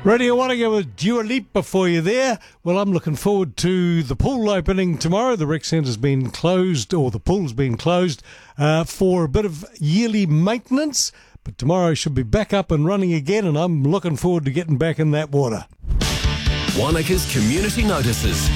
Radio Wanaka with Dua Lipa for you there. Well, I'm looking forward to the pool opening tomorrow. The rec centre's been closed, or the pool's been closed, for a bit of yearly maintenance. But tomorrow should be back up and running again, and I'm looking forward to getting back in that water. Wanaka's Community Notices.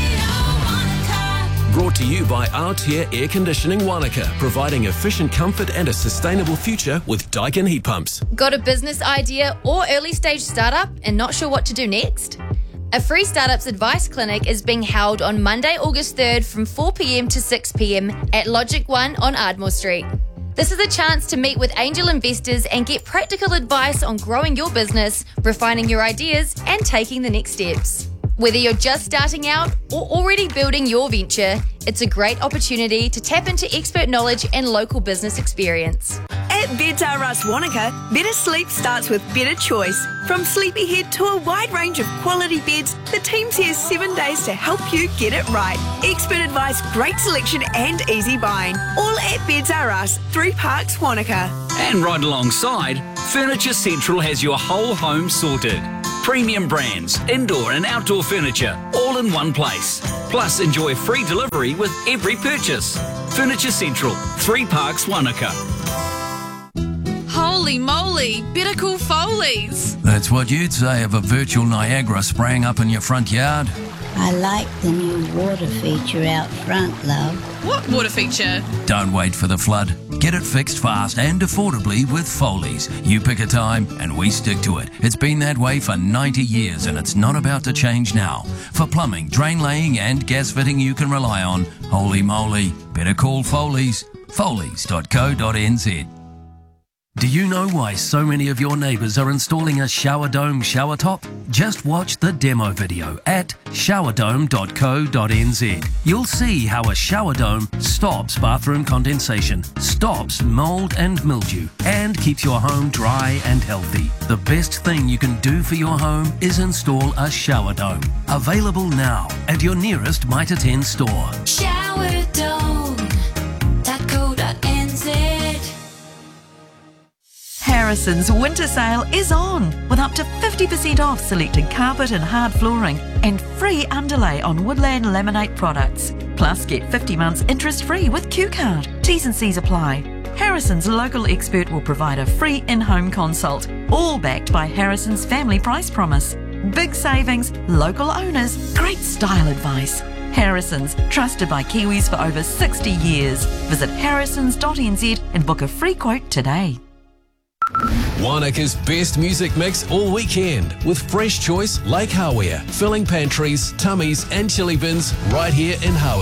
Brought to you by Aotea Air Conditioning Wanaka, providing efficient comfort and a sustainable future with Daikin heat pumps. Got a business idea or early stage startup and not sure what to do next? A free startups advice clinic is being held on Monday, August 3rd from 4 p.m. to 6 p.m. at Logic 1 on Ardmore Street. This is a chance to meet with angel investors and get practical advice on growing your business, refining your ideas, and taking the next steps. Whether you're just starting out or already building your venture, it's a great opportunity to tap into expert knowledge and local business experience. At Beds R Us Wanaka, better sleep starts with better choice. From Sleepyhead to a wide range of quality beds, the team's here 7 days to help you get it right. Expert advice, great selection and easy buying. All at Beds R Us, 3 Parks, Wanaka. And right alongside, Furniture Central has your whole home sorted. Premium brands, indoor and outdoor furniture, all in one place. Plus, enjoy free delivery with every purchase. Furniture Central, 3 Parks, Wanaka. Holy moly, better call Foley's. That's what you'd say of a virtual Niagara spraying up in your front yard. I like the new water feature out front, love. What water feature? Don't wait for the flood. Get it fixed fast and affordably with Foley's. You pick a time and we stick to it. It's been that way for 90 years and it's not about to change now. For plumbing, drain laying and gas fitting you can rely on, holy moly, better call Foley's. Foley's.co.nz. Do you know why so many of your neighbours are installing a shower dome shower top? Just watch the demo video at showerdome.co.nz. You'll see how a shower dome stops bathroom condensation, stops mould and mildew, and keeps your home dry and healthy. The best thing you can do for your home is install a shower dome. Available now at your nearest Mitre 10 store. Showerdome.co.nz. Harrison's winter sale is on, with up to 50% off selected carpet and hard flooring and free underlay on Woodland Laminate products. Plus, get 50 months interest-free with Q-Card. T's and C's apply. Harrison's local expert will provide a free in-home consult, all backed by Harrison's Family Price Promise. Big savings, local owners, great style advice. Harrison's, trusted by Kiwis for over 60 years. Visit harrisons.nz and book a free quote today. Wanaka's best music mix all weekend with fresh choice Lake Hawea, filling pantries, tummies and chili bins right here in Hawea.